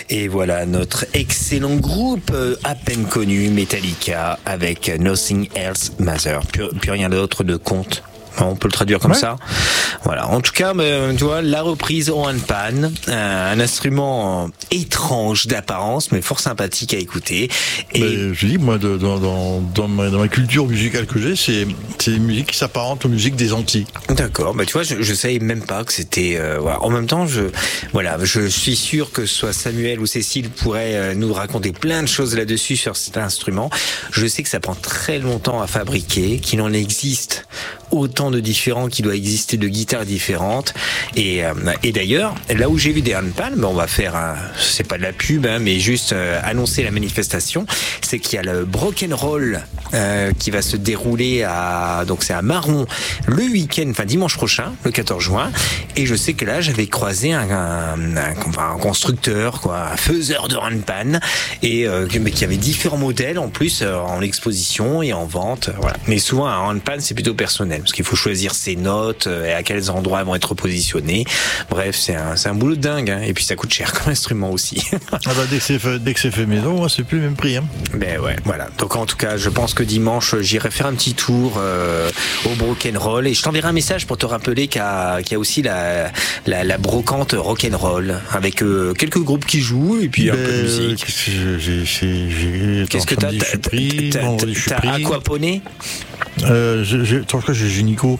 Et voilà notre excellent groupe à peine connu, Metallica, avec Nothing Else Matters. Plus rien d'autre de compte. On peut le traduire comme ça. Voilà. En tout cas, tu vois, la reprise au handpan, un instrument étrange d'apparence, mais fort sympathique à écouter. Et je dis, moi, dans ma culture musicale que j'ai, c'est une musique qui s'apparente aux musiques des Antilles. D'accord. Bah, tu vois, je savais même pas que c'était. Voilà. En même temps, je suis sûr que soit Samuel ou Cécile pourraient nous raconter plein de choses là-dessus sur cet instrument. Je sais que ça prend très longtemps à fabriquer, qu'il en existe autant de différents qu'il doit exister de guitares différentes. Et d'ailleurs, là où j'ai vu des handpan, on va faire c'est pas de la pub, mais juste annoncer la manifestation, c'est qu'il y a le Broken Roll qui va se dérouler donc c'est à Marron le week-end, enfin dimanche prochain, le 14 juin. Et je sais que là, j'avais croisé un constructeur, un faiseur de handpan, et qui avait différents modèles en plus en exposition et en vente. Voilà. Mais souvent, un handpan, c'est plutôt personnel, parce qu'il faut choisir ses notes et à quels endroits elles vont être positionnées. Bref, c'est un boulot de dingue, hein. Et puis ça coûte cher comme instrument aussi. Dès que c'est fait maison, moi, c'est plus le même prix, hein. Ben ouais, voilà. Donc en tout cas, je pense que dimanche, j'irai faire un petit tour au Broken Roll, et je t'enverrai un message pour te rappeler qu'il y a aussi la brocante Rock'n'Roll avec quelques groupes qui jouent et puis un peu de musique. Qu'est-ce que t'as aquaponé? En tout cas, j'ai Génico.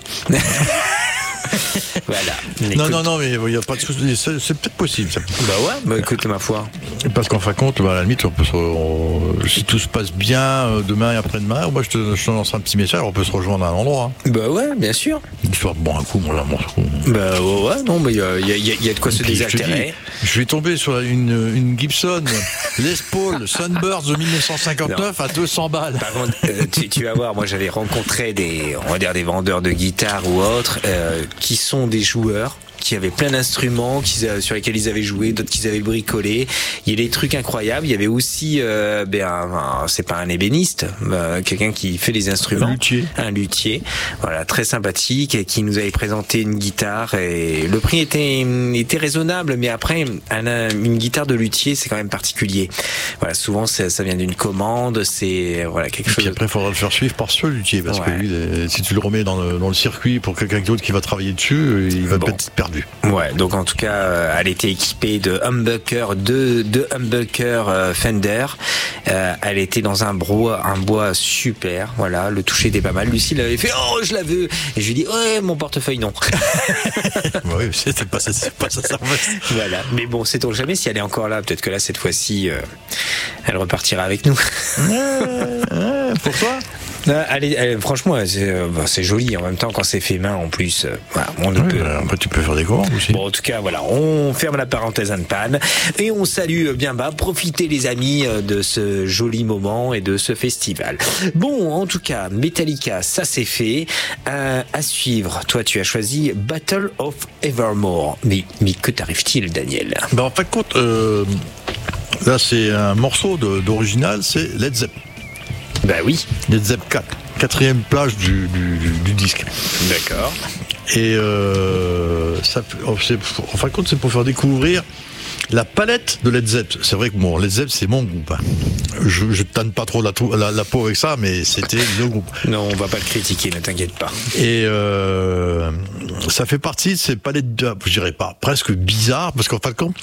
Voilà. Non, mais il n'y a pas de souci. C'est peut-être possible, ça. Bah écoute, ma foi. Parce qu'en fin de compte, à la limite, si tout se passe bien demain et après-demain, moi je te lance un petit message, on peut se rejoindre à un endroit. Hein. Bah ouais, bien sûr. Histoire de boire un coup, moi là, mon coup. Bah ouais, non, mais il y a de quoi se désaltérer. Je vais tomber sur une Gibson Les Paul Sunburst de 1959 à 200 balles. Par contre, tu vas voir, moi j'avais rencontré des vendeurs de guitares ou autres qui sont des joueurs qui avaient plein d'instruments sur lesquels ils avaient joué, d'autres qu'ils avaient bricolé. Il y a des trucs incroyables. Il y avait aussi, c'est pas un ébéniste, quelqu'un qui fait les instruments. Un luthier. Voilà, très sympathique, et qui nous avait présenté une guitare, et le prix était raisonnable, mais après, une guitare de luthier, c'est quand même particulier. Voilà, souvent, ça vient d'une commande, c'est, voilà, quelque chose. Et puis après, il faudra le faire suivre par ce luthier, parce que lui, si tu le remets dans le circuit pour quelqu'un d'autre qui va travailler dessus, il va peut-être perdre. Ouais, donc en tout cas, elle était équipée de humbucker, deux humbuckers Fender. Elle était dans un bois super. Voilà, le toucher était pas mal. Lucie l'avait fait. Oh, je la veux. Et je lui dis, ouais, mon portefeuille non. Oui, c'est pas ça. Voilà. Mais bon, sait-on jamais si elle est encore là. Peut-être que là, cette fois-ci, elle repartira avec nous. Pour toi? Franchement, c'est joli en même temps quand c'est fait main en plus. Voilà, après, tu peux faire des commandes aussi. Bon, en tout cas, voilà, on ferme la parenthèse handpan et on salue bien bas. Profitez les amis de ce joli moment et de ce festival. Bon, en tout cas, Metallica, ça c'est fait. À suivre, toi tu as choisi Battle of Evermore. Mais que t'arrive-t-il, Daniel? En fin de compte, là c'est un morceau d'original, c'est Led Zepp. Bah oui. Led Zepp 4, quatrième plage du disque. D'accord. Et en fin de compte, c'est pour faire découvrir la palette de Led Zepp. C'est vrai que Led Zepp, c'est mon groupe. Hein. Je tanne pas trop la peau avec ça, mais c'était le groupe. Non, on va pas le critiquer, ne t'inquiète pas. Et ça fait partie de ces palettes, je dirais pas, presque bizarres, parce qu'en fin de compte,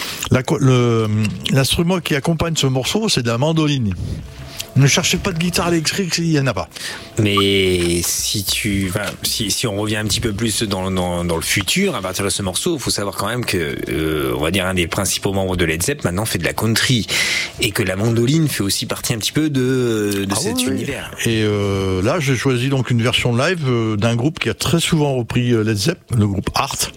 l'instrument qui accompagne ce morceau, c'est de la mandoline. Ne cherchez pas de guitare électrique, il n'y en a pas. Mais si on revient un petit peu plus dans le futur, à partir de ce morceau, il faut savoir quand même que, on va dire, un des principaux membres de Led Zepp maintenant fait de la country, et que la mandoline fait aussi partie un petit peu de cet univers. Et là, j'ai choisi donc une version live d'un groupe qui a très souvent repris Led Zepp, le groupe Heart.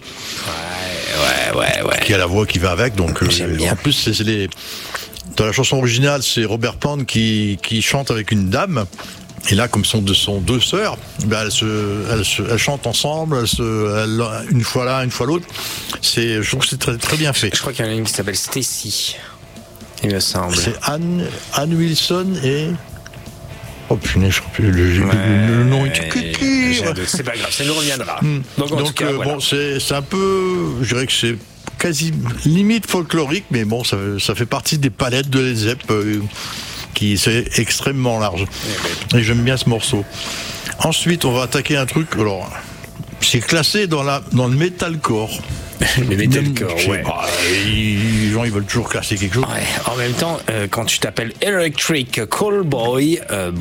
Ouais. Qui a la voix qui va avec, donc j'aime bien. En plus, dans la chanson originale, c'est Robert Plant qui chante avec une dame. Et là, comme sont deux sœurs, elles chantent ensemble, une fois l'un, une fois l'autre. Je trouve que c'est très, très bien fait. Je crois qu'il y en a une qui s'appelle Stacy, il me semble. C'est Anne Wilson et... Oh punaise, je crois plus le nom est c'est pas grave, ça nous reviendra. Donc, cas, voilà. c'est un peu... Je dirais que c'est quasi limite folklorique, mais bon, ça fait partie des palettes de Led Zepp qui c'est extrêmement large. Et j'aime bien ce morceau. Ensuite, on va attaquer un truc. Alors, c'est classé dans le metalcore. Le metalcore, ouais. Les gens, ils veulent toujours classer quelque chose. Ouais. En même temps, quand tu t'appelles Electric Callboy,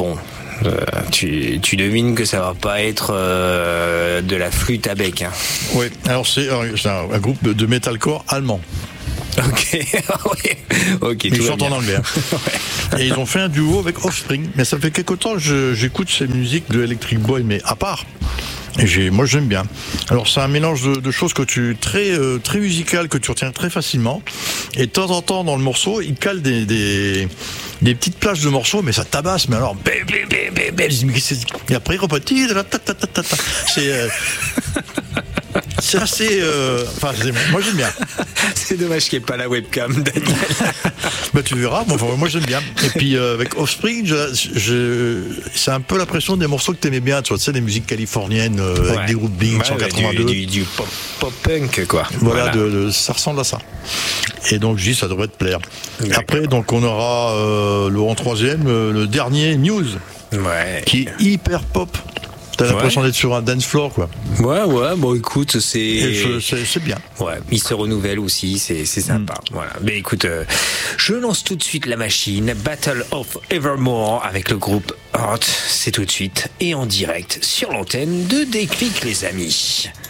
tu devines que ça va pas être de la flûte à bec. Hein. Oui, alors c'est un groupe de metalcore allemand. Ok, ok. Ils chantent en anglais. Ouais. Et ils ont fait un duo avec Offspring. Mais ça fait quelque temps que j'écoute ces musiques de Electric Boy, mais à part. Et moi j'aime bien. Alors c'est un mélange de choses très musical que tu retiens très facilement. Et de temps en temps dans le morceau, il cale des petites plages de morceaux, mais ça tabasse. Mais alors, et après il repart. C'est assez. Moi j'aime bien. C'est dommage qu'il n'y ait pas la webcam, Daniel. Bah tu verras. Bon, moi j'aime bien. Et puis avec Offspring, c'est un peu l'impression des morceaux que t'aimais bien. Tu sais, des musiques californiennes avec des groupes Blink 182. Du pop punk quoi. Voilà. Ça ressemble à ça. Et donc je dis ça devrait te plaire. D'accord. Après donc on aura en troisième le dernier News, qui est hyper pop. T'as l'impression d'être sur un dance floor, quoi. Ouais, bon, écoute, c'est bien. Ouais, il se renouvelle aussi, c'est sympa. Voilà. Mais écoute, je lance tout de suite la machine. Battle of Evermore avec le groupe Heart. C'est tout de suite et en direct sur l'antenne de Déclic, les amis.